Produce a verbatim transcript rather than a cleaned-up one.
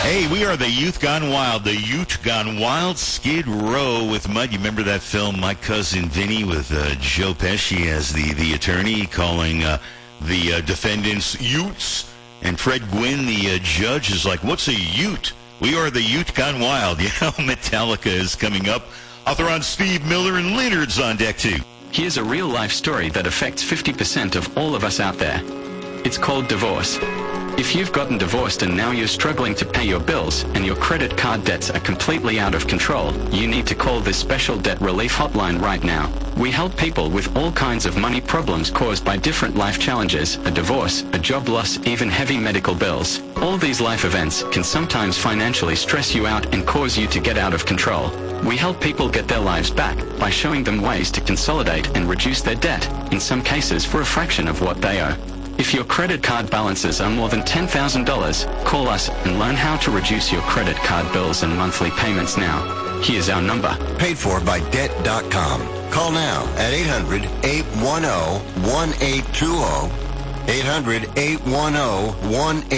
Hey, we are the Youth Gone Wild, the Youth Gone Wild, Skid Row with Mud. You remember that film, My Cousin Vinny, with uh, Joe Pesci as the, the attorney calling uh, the uh, defendants Utes? And Fred Gwynn, the uh, judge, is like, what's a Ute? We are the Youth Gone Wild. You know, Metallica is coming up. Author on Steve Miller and Leonard's on deck, too. Here's a real-life story that affects fifty percent of all of us out there. It's called divorce. If you've gotten divorced and now you're struggling to pay your bills and your credit card debts are completely out of control, you need to call this special debt relief hotline right now. We help people with all kinds of money problems caused by different life challenges, a divorce, a job loss, even heavy medical bills. All these life events can sometimes financially stress you out and cause you to get out of control. We help people get their lives back by showing them ways to consolidate and reduce their debt, in some cases for a fraction of what they owe. If your credit card balances are more than ten thousand dollars, call us and learn how to reduce your credit card bills and monthly payments now. Here's our number. Paid for by debt dot com. Call now at eight hundred, eight one zero, one eight two zero, eight hundred, eight one zero, one eight two zero.